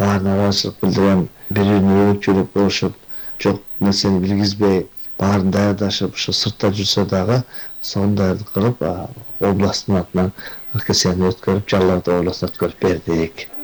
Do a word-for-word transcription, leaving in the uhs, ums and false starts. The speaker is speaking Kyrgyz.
баарына ыраазычылык билдирген, бири-бирине өбүкчүлүк болушуп, жок нерсени билгизбей, баарын даярдашып, ушу сыртта жүрсө дагы сонун даярдык кылып, областтын атынан анкетсияны өткөрүп, Жалал Абад областына өткөрүп бердик.